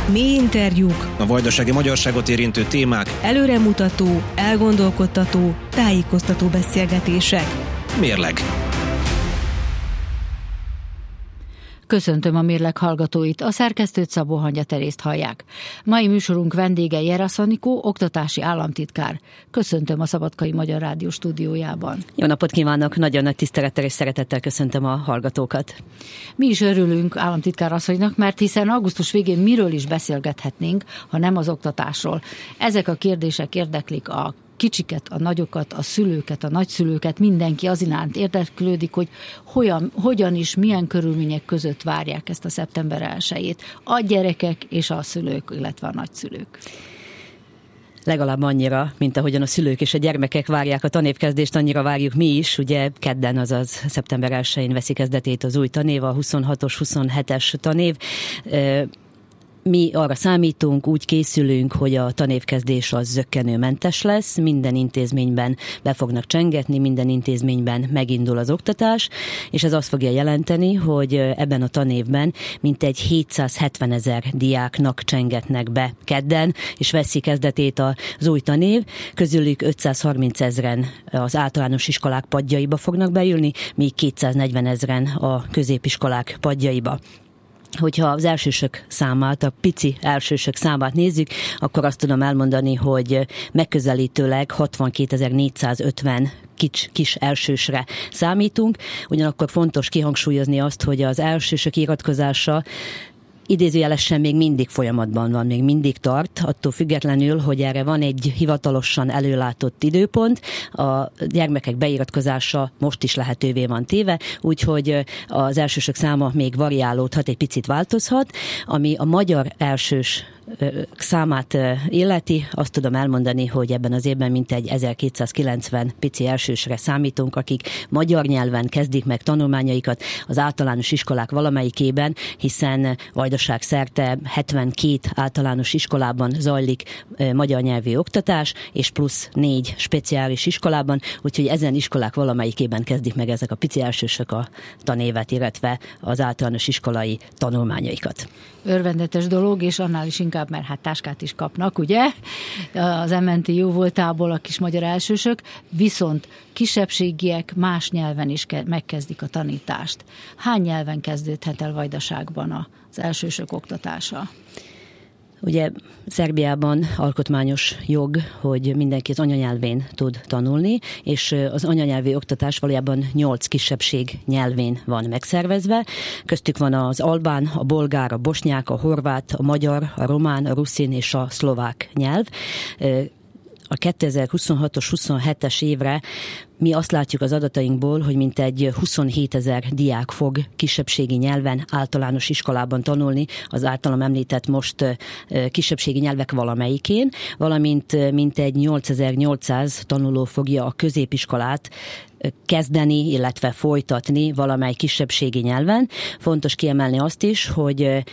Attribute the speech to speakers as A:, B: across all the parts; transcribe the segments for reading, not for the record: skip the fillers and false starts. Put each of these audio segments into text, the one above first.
A: Mély interjúk,
B: a vajdasági magyarságot érintő témák,
A: előremutató, elgondolkodtató, tájékoztató beszélgetések.
B: Mérleg.
C: Köszöntöm a Mérleg hallgatóit, a szerkesztőt Szabó Hangya Terészt hallják. Mai műsorunk vendége Jerasz Anikó, oktatási államtitkár. Köszöntöm a Szabadkai Magyar Rádió stúdiójában.
D: Jó napot kívánok, nagyon nagy tisztelettel és szeretettel köszöntöm a hallgatókat.
C: Mi is örülünk államtitkár asszonynak, mert hiszen augusztus végén miről is beszélgethetnénk, ha nem az oktatásról. Ezek a kérdések érdeklik a kicsiket, a nagyokat, a szülőket, a nagyszülőket, mindenki az iránt érdeklődik, hogy hogyan is, milyen körülmények között várják ezt a szeptember 1-jét a gyerekek és a szülők, illetve a nagyszülők.
D: Legalább annyira, mint ahogyan a szülők és a gyermekek várják a tanévkezdést, annyira várjuk mi is. Ugye kedden, azaz szeptember 1-én veszi kezdetét az új tanév, a 26-os, 27-es tanév. Mi arra számítunk, úgy készülünk, hogy a tanévkezdés az zökkenőmentes lesz, minden intézményben be fognak csengetni, minden intézményben megindul az oktatás, és ez azt fogja jelenteni, hogy ebben a tanévben mintegy 770 000 diáknak csengetnek be kedden, és veszi kezdetét az új tanév, közülük 530 000 az általános iskolák padjaiba fognak beülni, míg 240 000 a középiskolák padjaiba. Hogyha az elsősök számát, a pici elsősök számát nézzük, akkor azt tudom elmondani, hogy megközelítőleg 62 450 kis elsősre számítunk. Ugyanakkor fontos kihangsúlyozni azt, hogy az elsősök iratkozása idézőjelesen még mindig folyamatban van, még mindig tart, attól függetlenül, hogy erre van egy hivatalosan előlátott időpont, a gyermekek beiratkozása most is lehetővé van téve, úgyhogy az elsősök száma még variálódhat, egy picit változhat, ami a magyar elsős számát illeti, azt tudom elmondani, hogy ebben az évben mintegy 1290 pici elsősre számítunk, akik magyar nyelven kezdik meg tanulmányaikat az általános iskolák valamelyikében, hiszen Vajdaság szerte 72 általános iskolában zajlik magyar nyelvű oktatás, és plusz 4 speciális iskolában, úgyhogy ezen iskolák valamelyikében kezdik meg ezek a pici elsősök a tanévet, illetve az általános iskolai tanulmányaikat.
C: Örvendetes dolog, és annál is inkább, mert hát táskát is kapnak, ugye? Az MNT jó voltából a kis magyar elsősök, viszont kisebbségiek más nyelven is megkezdik a tanítást. Hány nyelven kezdődhet el Vajdaságban az elsősök oktatása?
D: Ugye Szerbiában alkotmányos jog, hogy mindenki az anyanyelvén tud tanulni, és az anyanyelvi oktatás valójában 8 kisebbség nyelvén van megszervezve. Köztük van az albán, a bolgár, a bosnyák, a horvát, a magyar, a román, a ruszin és a szlovák nyelv. A 2026-os, 27-es évre mi azt látjuk az adatainkból, hogy mintegy 27 000 diák fog kisebbségi nyelven általános iskolában tanulni, az általam említett most kisebbségi nyelvek valamelyikén, valamint mintegy 8800 tanuló fogja a középiskolát kezdeni, illetve folytatni valamely kisebbségi nyelven. Fontos kiemelni azt is, hogy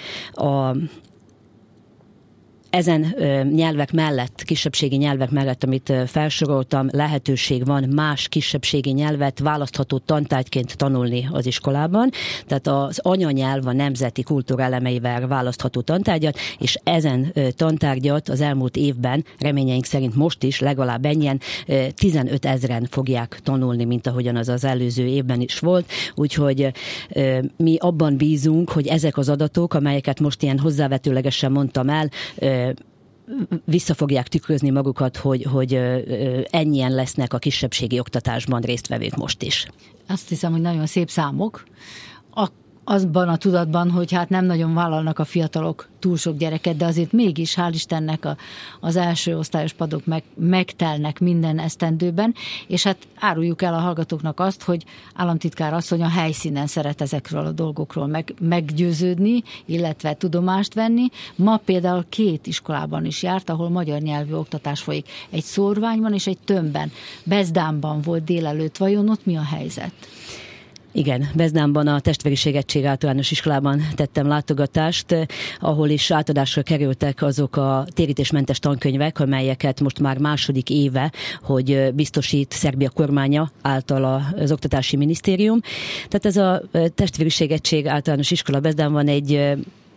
D: ezen nyelvek mellett, kisebbségi nyelvek mellett, amit felsoroltam, lehetőség van más kisebbségi nyelvet választható tantárgyként tanulni az iskolában. Tehát az anyanyelv a nemzeti kultúra elemeivel választható tantárgyat, és ezen tantárgyat az elmúlt évben, reményeink szerint most is legalább ennyien 15 000 fogják tanulni, mint ahogyan az előző évben is volt. Úgyhogy mi abban bízunk, hogy ezek az adatok, amelyeket most ilyen hozzávetőlegesen mondtam el, vissza fogják tükrözni magukat, hogy ennyien lesznek a kisebbségi oktatásban résztvevők most is.
C: Azt hiszem, hogy nagyon szép számok. Azban a tudatban, hogy hát nem nagyon vállalnak a fiatalok túl sok gyereket, de azért mégis, hál' Istennek az első osztályos padok megtelnek minden esztendőben, és hát áruljuk el a hallgatóknak azt, hogy államtitkár asszony a helyszínen szeret ezekről a dolgokról meggyőződni, illetve tudomást venni. Ma például 2 iskolában is járt, ahol magyar nyelvű oktatás folyik. Egy Szórványban és egy Tömbben. Bezdámban volt délelőtt, vajon ott mi a helyzet?
D: Igen, Bezdámban a Testvériség Egység általános iskolában tettem látogatást, ahol is átadásra kerültek azok a térítésmentes tankönyvek, amelyeket most már második éve, hogy biztosít Szerbia kormánya által az Oktatási Minisztérium. Tehát ez a Testvériség Egység általános iskola Bezdámban egy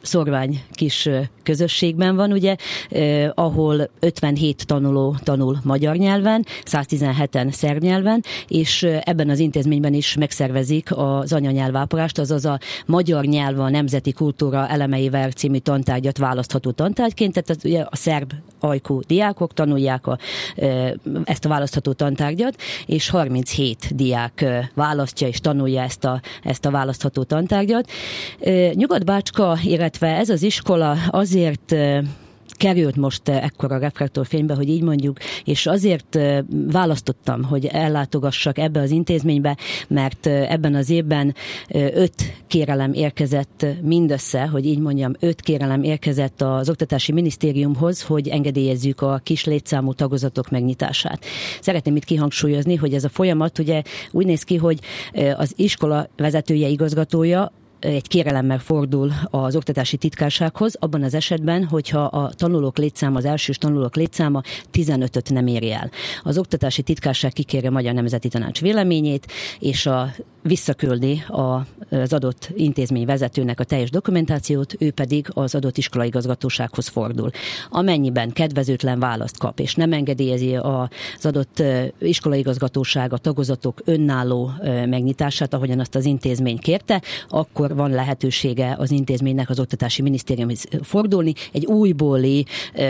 D: szorvány kis közösségben van, ugye, ahol 57 tanuló tanul magyar nyelven, 117-en szerb nyelven, és ebben az intézményben is megszervezik az anyanyelvápolást, azaz a magyar nyelv a nemzeti kultúra elemeivel című tantárgyat választható tantárgyként, tehát ugye a szerb ajkú diákok tanulják ezt a választható tantárgyat, és 37 diák választja és tanulja ezt a választható tantárgyat. Nyugat-Bácska, illetve ez az iskola azért került most ekkora reflektorfénybe, hogy így mondjuk, és azért választottam, hogy ellátogassak ebbe az intézménybe, mert ebben az évben 5 kérelem érkezett mindössze, hogy így mondjam, 5 kérelem érkezett az Oktatási Minisztériumhoz, hogy engedélyezzük a kis létszámú tagozatok megnyitását. Szeretném itt kihangsúlyozni, hogy ez a folyamat ugye úgy néz ki, hogy az iskola vezetője, igazgatója egy kérelemmel fordul az oktatási titkársághoz, abban az esetben, hogyha a tanulók létszáma, az elsős tanulók létszáma 15-öt nem éri el. Az oktatási titkárság kikéri a Magyar Nemzeti Tanács véleményét, és visszaküldi az adott intézmény vezetőnek a teljes dokumentációt, ő pedig az adott iskolaigazgatósághoz fordul. Amennyiben kedvezőtlen választ kap, és nem engedélyezi az adott iskolaigazgatóság a tagozatok önálló megnyitását, ahogyan azt az intézmény kérte, akkor van lehetősége az intézménynek az Oktatási Minisztériumhoz fordulni egy újbóli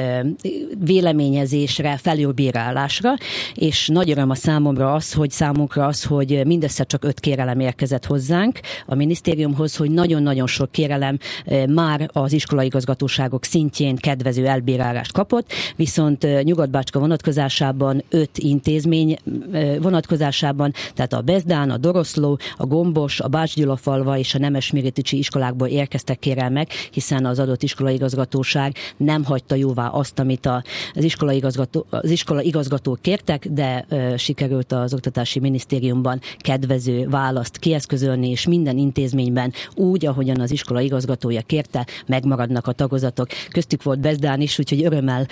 D: véleményezésre, felülbírálásra, és nagy öröm a számunkra az, hogy mindössze csak 5 kérelem érkezett hozzánk a minisztériumhoz, hogy nagyon-nagyon sok kérelem már az iskolaigazgatóságok szintjén kedvező elbírálást kapott, viszont Nyugat-Bácska vonatkozásában 5 intézmény vonatkozásában, tehát a Bezdán, a Doroszló, a Gombos, a Bács-Gyulafalva és a Nemesmiriticsi iskolákból érkeztek kérelmek, hiszen az adott iskolaigazgatóság nem hagyta jóvá azt, amit az iskolaigazgatók kértek, de sikerült az Oktatási Minisztériumban kedvező választ kieszközölni, és minden intézményben úgy, ahogyan az iskolaigazgatója kérte, megmaradnak a tagozatok. Köztük volt Bezdán is, úgyhogy örömmel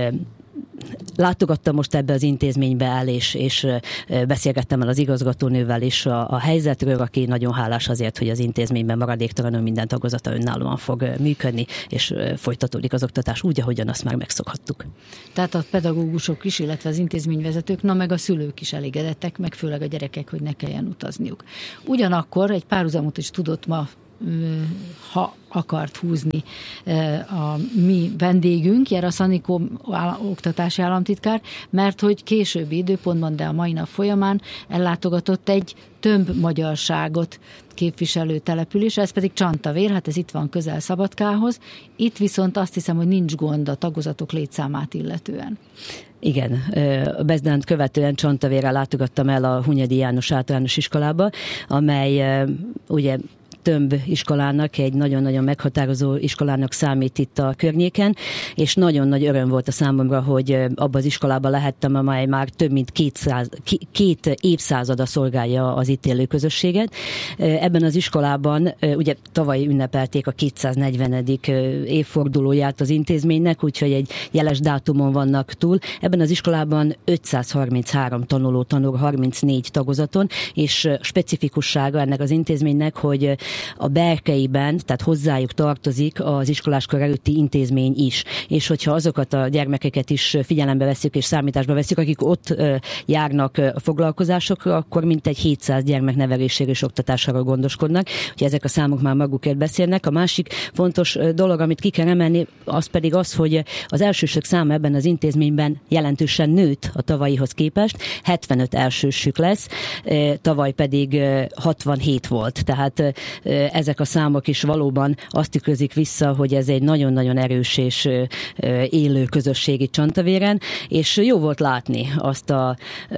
D: látogattam most ebbe az intézménybe el, és beszélgettem el az igazgatónővel is a helyzetről, aki nagyon hálás azért, hogy az intézményben maradéktalanul minden tagozata önállóan fog működni, és folytatódik az oktatás úgy, ahogyan azt már megszokhattuk.
C: Tehát a pedagógusok is, illetve az intézményvezetők, meg a szülők is elégedettek, meg főleg a gyerekek, hogy ne kelljen utazniuk. Ugyanakkor egy párhuzamot is tudott ma, ha akart húzni a mi vendégünk, Jerasz Anikó oktatási államtitkár, mert hogy későbbi időpontban, de a mai nap folyamán ellátogatott egy több magyarságot képviselő település, ez pedig Csantavér, hát ez itt van közel Szabadkához. Itt viszont azt hiszem, hogy nincs gond a tagozatok létszámát illetően.
D: Igen, Bezdánt követően Csantavérre látogattam el a Hunyadi János általános iskolába, amely ugye több iskolának, egy nagyon-nagyon meghatározó iskolának számít itt a környéken, és nagyon nagy öröm volt a számomra, hogy abban az iskolában lehettem, amely már több mint 2 évszázada szolgálja az itt élő közösséget. Ebben az iskolában, ugye tavaly ünnepelték a 240. évfordulóját az intézménynek, úgyhogy egy jeles dátumon vannak túl. Ebben az iskolában 533 tanuló tanul 34 tagozaton, és specifikussága ennek az intézménynek, hogy a berkeiben, tehát hozzájuk tartozik az iskoláskor előtti intézmény is. És hogyha azokat a gyermekeket is figyelembe vesszük és számításba vesszük, akik ott járnak foglalkozásokra, akkor mintegy 700 gyermek nevelésére és oktatásáról gondoskodnak. Úgyhogy ezek a számok már magukért beszélnek. A másik fontos dolog, amit ki kell emelni, az pedig az, hogy az elsősök száma ebben az intézményben jelentősen nőtt a tavalyihoz képest. 75 elsősük lesz, tavaly pedig 67 volt. Tehát ezek a számok is valóban azt tükrözik vissza, hogy ez egy nagyon-nagyon erős és élő közösség itt Csantavéren, és jó volt látni azt a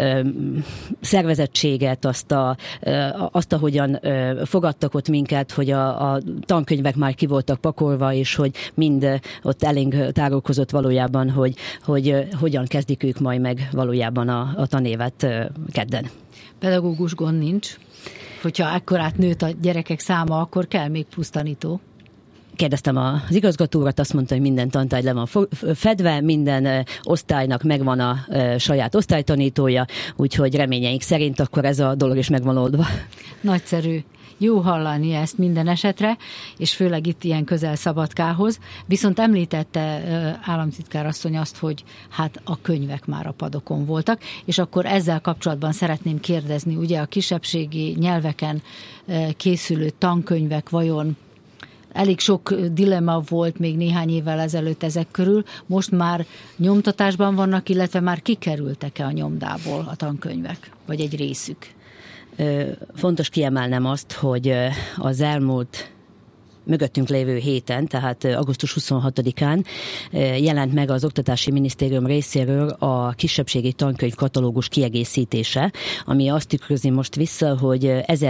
D: szervezettséget, azt ahogyan fogadtak ott minket, hogy a tankönyvek már ki voltak pakolva, és hogy mind ott elénk tárulkozott valójában, hogy hogyan kezdik ők majd meg valójában a tanévet kedden.
C: Pedagógus gond nincs. Hogyha ekkorát nőtt a gyerekek száma, akkor kell még plusz tanító.
D: Kérdeztem az igazgatórat, azt mondta, hogy minden tantárgy le van fedve, minden osztálynak megvan a saját osztálytanítója, úgyhogy reményeink szerint akkor ez a dolog is meg van oldva.
C: Nagyszerű. Jó hallani ezt minden esetre, és főleg itt ilyen közel Szabadkához. Viszont említette államtitkár asszony azt, hogy hát a könyvek már a padokon voltak, és akkor ezzel kapcsolatban szeretném kérdezni, ugye a kisebbségi nyelveken készülő tankönyvek vajon elég sok dilemma volt még néhány évvel ezelőtt ezek körül, most már nyomtatásban vannak, illetve már kikerültek-e a nyomdából a tankönyvek, vagy egy részük?
D: Fontos kiemelnem azt, hogy az elmúlt mögöttünk lévő héten, tehát augusztus 26-án jelent meg az Oktatási Minisztérium részéről a kisebbségi tankönyv katalógus kiegészítése, ami azt tükrözi most vissza, hogy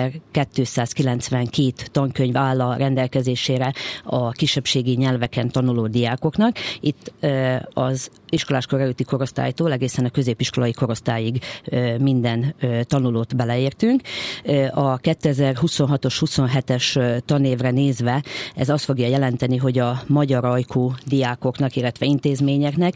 D: 1292 tankönyv áll a rendelkezésére a kisebbségi nyelveken tanuló diákoknak. Itt az iskoláskor előtti korosztálytól egészen a középiskolai korosztályig minden tanulót beleértünk. A 2026-os, 27-es tanévre nézve ez azt fogja jelenteni, hogy a magyar ajkú diákoknak, illetve intézményeknek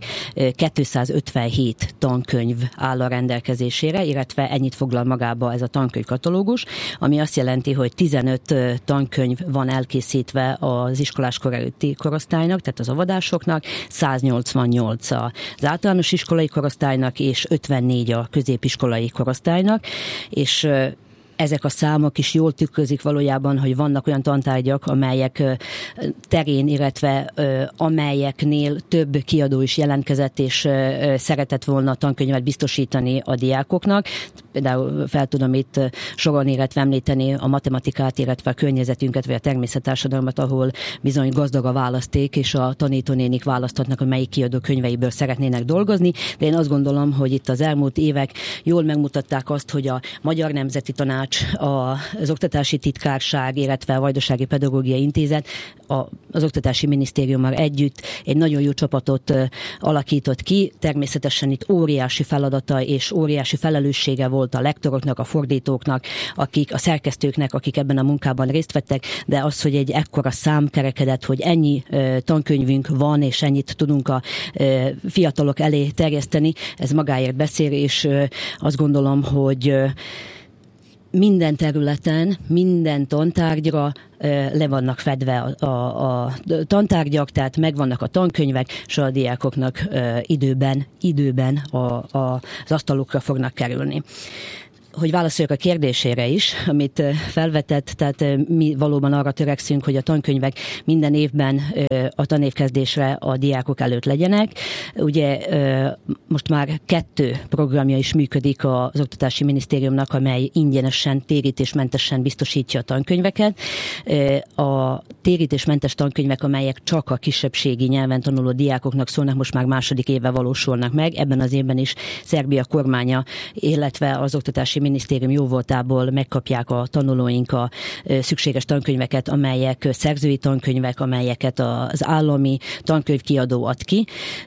D: 257 tankönyv áll a rendelkezésére, illetve ennyit foglal magába ez a tankönyvkatalógus, ami azt jelenti, hogy 15 tankönyv van elkészítve az iskoláskor előtti korosztálynak, tehát az óvodásoknak, 188 az általános iskolai korosztálynak, és 54 a középiskolai korosztálynak, és ezek a számok is jól tükrözik valójában, hogy vannak olyan tantárgyak, amelyek terén, illetve amelyeknél több kiadó is jelentkezett, és szeretett volna tankönyvet biztosítani a diákoknak. Például fel tudom itt sorolni, illetve említeni a matematikát, illetve a környezetünket, vagy a természettársadalmat, ahol bizony gazdag a választék, és a tanítónénik választhatnak, hogy melyik kiadó könyveiből szeretnének dolgozni. De én azt gondolom, hogy itt az elmúlt évek jól megmutatták azt, hogy a Magyar Nemzeti Tanács, az Oktatási Titkárság, illetve a Vajdasági Pedagógiai Intézet az Oktatási Minisztériummal együtt egy nagyon jó csapatot alakított ki. Természetesen itt óriási feladata és óriási felelőssége volt a lektoroknak, a fordítóknak, a szerkesztőknek, akik ebben a munkában részt vettek, de az, hogy egy ekkora szám kerekedett, hogy ennyi tankönyvünk van, és ennyit tudunk a fiatalok elé terjeszteni, ez magáért beszél, és azt gondolom, hogy minden területen, minden tantárgyra le vannak fedve a tantárgyak, tehát megvannak a tankönyvek, és a diákoknak időben az asztalukra fognak kerülni. Hogy válaszoljak a kérdésére is, amit felvetett, tehát mi valóban arra törekszünk, hogy a tankönyvek minden évben a tanévkezdésre a diákok előtt legyenek. Ugye most már 2 programja is működik az Oktatási Minisztériumnak, amely ingyenesen, térítésmentesen biztosítja a tankönyveket. A térítésmentes tankönyvek, amelyek csak a kisebbségi nyelven tanuló diákoknak szólnak, most már második éve valósulnak meg. Ebben az évben is Szerbia kormánya, illetve az Oktatási Minisztérium jóvoltából megkapják a tanulóink a szükséges tankönyveket, amelyek szerzői tankönyvek, amelyeket az állami tankönyvkiadó ad ki.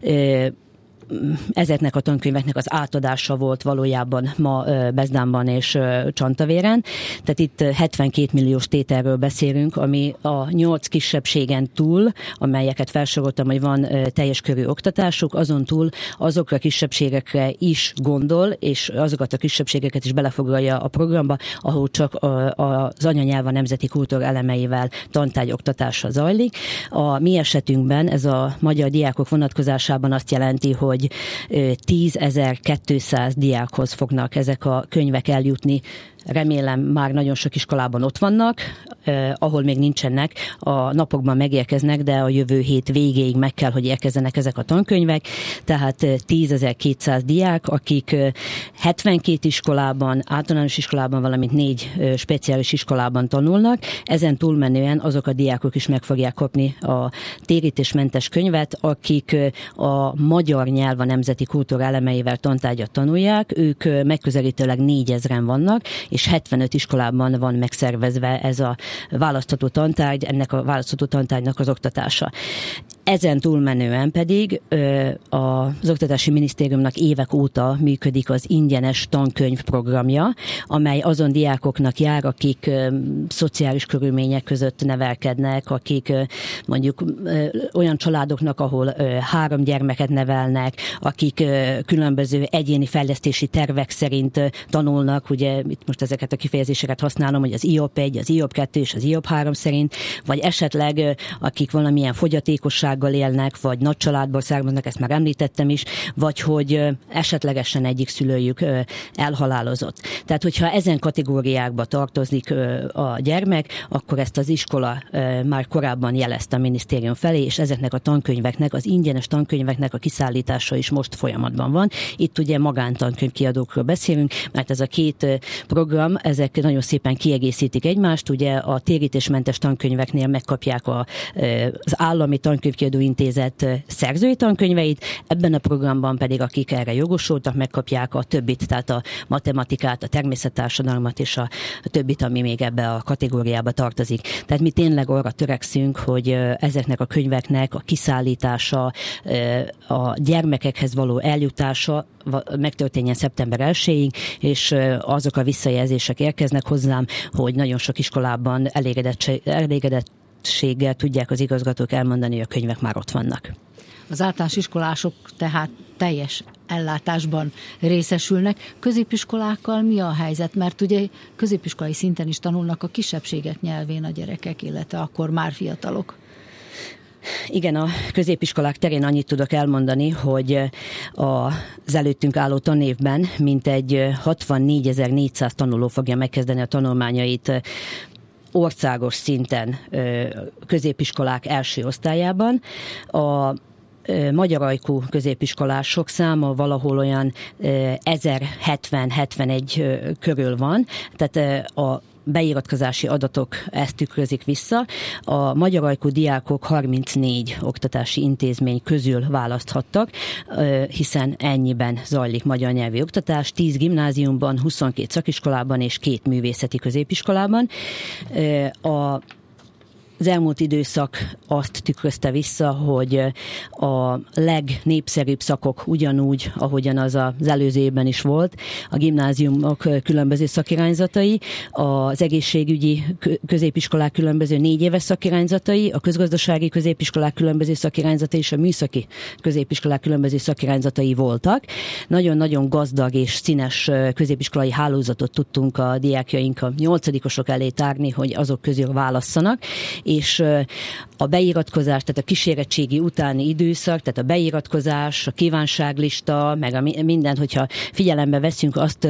D: Ezeknek a tankönyveknek az átadása volt valójában ma Bezdánban és Csantavéren. Tehát itt 72 milliós tételről beszélünk, ami a 8 kisebbségen túl, amelyeket felsoroltam, hogy van teljes körű oktatásuk, azon túl azokra a kisebbségekre is gondol, és azokat a kisebbségeket is belefoglalja a programba, ahol csak az anyanyelv a nemzeti kultúra elemeivel tantárgy oktatása zajlik. A mi esetünkben ez a magyar diákok vonatkozásában azt jelenti, hogy 10.200 diákhoz fognak ezek a könyvek eljutni. Remélem már nagyon sok iskolában ott vannak, ahol még nincsenek, a napokban megérkeznek, de a jövő hét végéig meg kell, hogy érkezzenek ezek a tankönyvek. Tehát 10.200 diák, akik 72 iskolában, általános iskolában, valamint 4 speciális iskolában tanulnak. Ezen túlmenően azok a diákok is meg fogják kapni a térítésmentes könyvet, akik a magyar nyelv a nemzeti kultúra elemeivel tantárgyat tanulják. Ők megközelítőleg 4000-en vannak, és 75 iskolában van megszervezve ez a választható tantárgy, ennek a választható tantárgynak az oktatása. Ezen túlmenően pedig az Oktatási Minisztériumnak évek óta működik az ingyenes tankönyv programja, amely azon diákoknak jár, akik szociális körülmények között nevelkednek, akik mondjuk olyan családoknak, ahol 3 gyermeket nevelnek, akik különböző egyéni fejlesztési tervek szerint tanulnak, ugye itt most ezeket a kifejezéseket használom, hogy az IOP 1, az IOP 2 és az IOP 3 szerint, vagy esetleg akik valamilyen fogyatékossággal élnek, vagy nagy családból származnak, ezt már említettem is, vagy hogy esetlegesen egyik szülőjük elhalálozott. Tehát, hogyha ezen kategóriákba tartozik a gyermek, akkor ezt az iskola már korábban jelezte a minisztérium felé, és ezeknek a tankönyveknek, az ingyenes tankönyveknek a kiszállítása is most folyamatban van. Itt ugye magántankönyvkiadókról beszélünk, mert ez a 2 program, ezek nagyon szépen kiegészítik egymást. Ugye a térítésmentes tankönyveknél megkapják az állami tankönyvkiadó intézet szerzői tankönyveit, ebben a programban pedig akik erre jogosultak, megkapják a többit, tehát a matematikát, a természettársadalmat és a többit, ami még ebbe a kategóriába tartozik. Tehát mi tényleg arra törekszünk, hogy ezeknek a könyveknek a kiszállítása, a gyermekekhez való eljutása megtörténjen szeptember 1-ig, és azok a visszajelzések érkeznek hozzám, hogy nagyon sok iskolában elégedettséggel tudják az igazgatók elmondani, hogy a könyvek már ott vannak.
C: Az általános iskolások tehát teljes ellátásban részesülnek. Középiskolákkal mi a helyzet? Mert ugye középiskolai szinten is tanulnak a kisebbségek nyelvén a gyerekek, illetve akkor már fiatalok.
D: Igen, a középiskolák terén annyit tudok elmondani, hogy az előttünk álló tanévben mintegy 64.400 tanuló fogja megkezdeni a tanulmányait országos szinten középiskolák első osztályában. A magyar ajkú középiskolások száma valahol olyan 1070-71 körül van, tehát a beiratkozási adatok ezt tükrözik vissza. A magyar ajkú diákok 34 oktatási intézmény közül választhattak, hiszen ennyiben zajlik magyar nyelvi oktatás, 10 gimnáziumban, 22 szakiskolában és 2 művészeti középiskolában. Az elmúlt időszak azt tükrözte vissza, hogy a legnépszerűbb szakok ugyanúgy, ahogyan az előző évben is volt, a gimnáziumok különböző szakirányzatai, az egészségügyi középiskolák különböző 4 éves szakirányzatai, a közgazdasági középiskolák különböző szakirányzatai és a műszaki középiskolák különböző szakirányzatai voltak. Nagyon-nagyon gazdag és színes középiskolai hálózatot tudtunk a diákjaink, a 8-osok elé tárni, hogy azok közül válasszanak, és a beiratkozás, tehát a kísérettségi utáni időszak, tehát a beiratkozás, a kívánságlista, meg a mindent, hogyha figyelembe veszünk, azt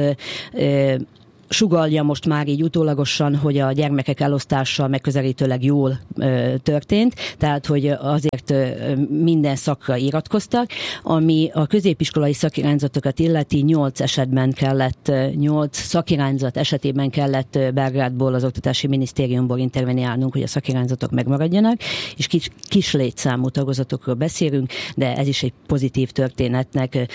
D: sugallja most már így utólagosan, hogy a gyermekek elosztása megközelítőleg jól történt, tehát hogy azért minden szakra iratkoztak, ami a középiskolai szakirányzatokat illeti 8 szakirányzat esetében kellett Belgrádból, az Oktatási Minisztériumból interveniálnunk, hogy a szakirányzatok megmaradjanak, és kis létszámú tagozatokról beszélünk, de ez is egy pozitív történetnek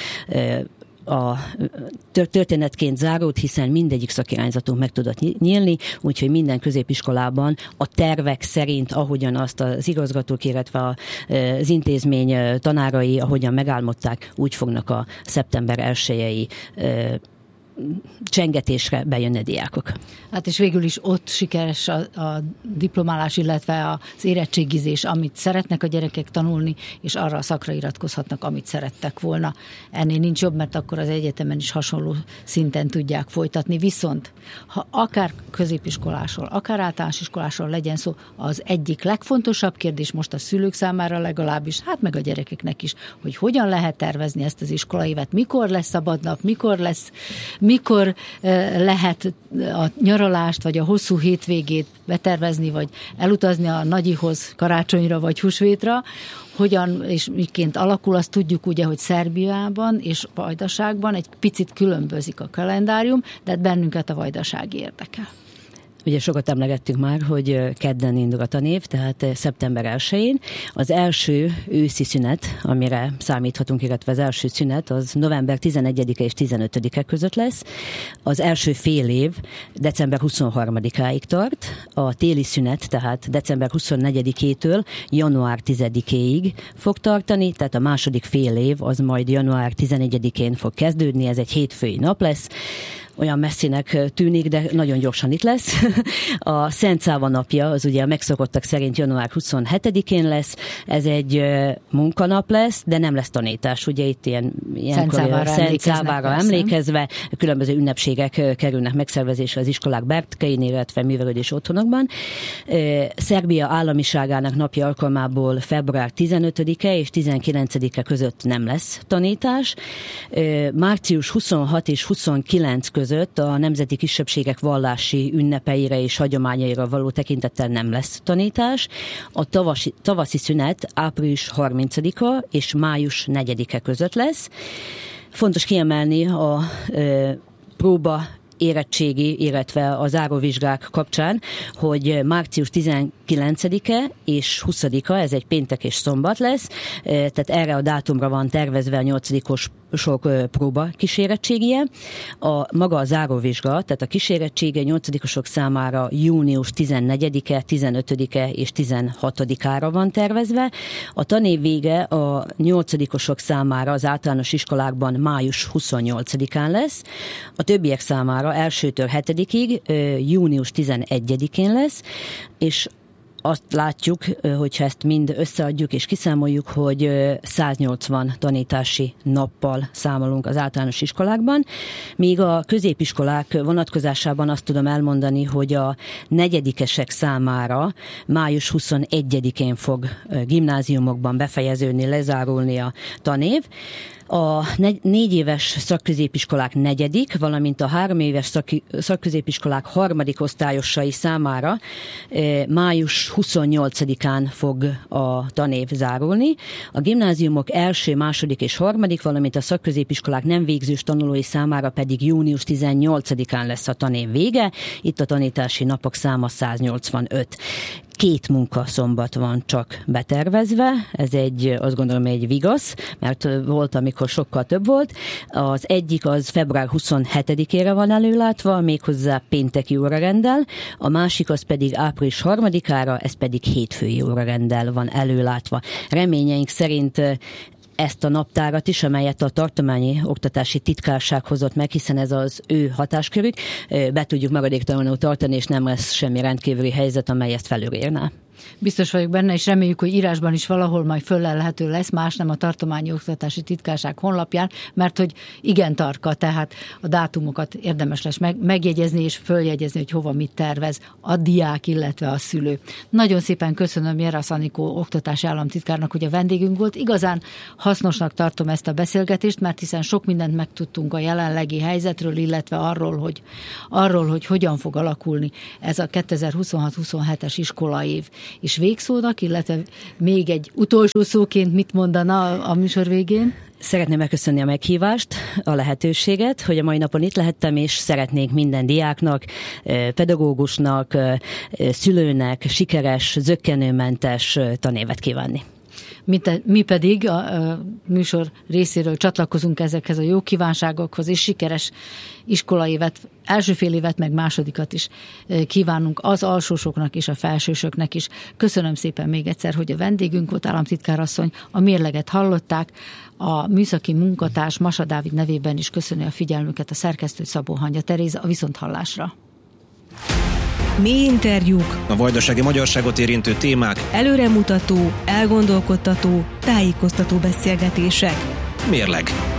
D: a történetként zárult, hiszen mindegyik szakirányzatunk meg tudott nyílni, úgyhogy minden középiskolában a tervek szerint, ahogyan azt az igazgatók, illetve az intézmény tanárai, ahogyan megálmodták, úgy fognak a szeptember 1-i csengetésre bejönni a diákok.
C: Hát és végül is ott sikeres a diplomálás, illetve az érettségizés, amit szeretnek a gyerekek tanulni, és arra a szakra iratkozhatnak, amit szerettek volna. Ennél nincs jobb, mert akkor az egyetemen is hasonló szinten tudják folytatni. Viszont, ha akár középiskolásról, akár általános iskolásról legyen szó, az egyik legfontosabb kérdés most a szülők számára legalábbis, hát meg a gyerekeknek is, hogy hogyan lehet tervezni ezt az iskolaévet, mikor lesz szabadnap, mikor lehet a nyaralást, vagy a hosszú hétvégét betervezni, vagy elutazni a nagyihoz karácsonyra, vagy húsvétra, hogyan és miként alakul, azt tudjuk ugye, hogy Szerbiában és Vajdaságban egy picit különbözik a kalendárium, de bennünket a vajdasági érdekel.
D: Ugye sokat emlegettük már, hogy kedden indul a tanév, tehát szeptember 1-én. Az első őszi szünet, amire számíthatunk, illetve az első szünet, az november 11-e és 15-e között lesz. Az első fél év december 23-áig tart. A téli szünet, tehát december 24-től január 10-éig fog tartani, tehát a második fél év az majd január 11-én fog kezdődni, ez egy hétfői nap lesz. Olyan messzinek tűnik, de nagyon gyorsan itt lesz. A Szent Száva napja, az ugye a megszokottak szerint január 27-én lesz, ez egy munkanap lesz, de nem lesz tanítás. Ugye itt Szent Szávára emlékezve különböző ünnepségek kerülnek megszervezésre az iskolák berkein, illetve művelődés otthonokban. Szerbia államiságának napja alkalmából február 15-e és 19-e között nem lesz tanítás. Március 26 és 29 között a nemzeti kisebbségek vallási ünnepeire és hagyományaira való tekintettel nem lesz tanítás. A tavaszi szünet április 30-a és május 4-e között lesz. Fontos kiemelni a próba érettségi, illetve a záróvizsgák kapcsán, hogy március 19-e és 20-a, ez egy péntek és szombat lesz, tehát erre a dátumra van tervezve a 8-os sok próba kísérettségie. Maga a záróvizsga, tehát a kísérettsége 8-osok számára június 14-e, 15-e és 16-ára van tervezve. A tanév vége a 8-osok számára az általános iskolákban május 28-án lesz. A többiek számára 1-től 7-ig június 11-én lesz, és azt látjuk, hogyha ezt mind összeadjuk és kiszámoljuk, hogy 180 tanítási nappal számolunk az általános iskolákban, míg a középiskolák vonatkozásában azt tudom elmondani, hogy a negyedikesek számára május 21-én fog gimnáziumokban befejeződni, lezárulni a tanév. A 4 éves szakközépiskolák negyedik, valamint a 3 éves szakközépiskolák harmadik osztályosai számára május 28-án fog a tanév zárulni. A gimnáziumok első, második és harmadik, valamint a szakközépiskolák nem végzős tanulói számára pedig június 18-án lesz a tanév vége. Itt a tanítási napok száma 185. 2 munkaszombat van csak betervezve, ez azt gondolom egy vigasz, mert volt, amikor sokkal több volt. Az egyik az február 27-ére van előlátva, méghozzá pénteki órarenddel, a másik az pedig április 3-ára, ez pedig hétfői órarenddel van előlátva. Reményeink szerint ezt a naptárat is, amelyet a tartományi oktatási titkárság hozott meg, hiszen ez az ő hatáskörük, be tudjuk maradéktalanul tartani, és nem lesz semmi rendkívüli helyzet, amely ezt felülírná.
C: Biztos vagyok benne, és reméljük, hogy írásban is valahol majd föllelhető lesz, más nem a tartományi oktatási titkárság honlapján, mert hogy igen tarka, tehát a dátumokat érdemes lesz megjegyezni és följegyezni, hogy hova mit tervez a diák, illetve a szülő. Nagyon szépen köszönöm Jerasz Anikó oktatási államtitkárnak, hogy a vendégünk volt. Igazán hasznosnak tartom ezt a beszélgetést, mert hiszen sok mindent megtudtunk a jelenlegi helyzetről, illetve arról, hogy hogyan fog alakulni ez a 2026-27-es iskolaév. És végszónak, illetve még egy utolsó szóként mit mondana a műsor végén?
D: Szeretném megköszönni a meghívást, a lehetőséget, hogy a mai napon itt lehettem, és szeretnék minden diáknak, pedagógusnak, szülőnek sikeres, zökkenőmentes tanévet kívánni.
C: Mi pedig a műsor részéről csatlakozunk ezekhez a jó kívánságokhoz, és sikeres iskolaévet, első fél évet, meg másodikat is kívánunk az alsósoknak és a felsősöknek is. Köszönöm szépen még egyszer, hogy a vendégünk volt, államtitkárasszony, a mérleget hallották, a műszaki munkatárs Masa Dávid nevében is köszöni a figyelmüket a szerkesztő Szabó Hangya Teréza, a viszonthallásra.
A: Mély interjúk,
B: A vajdasági magyarságot érintő témák,
A: előremutató, elgondolkodtató, tájékoztató beszélgetések.
B: Mérleg.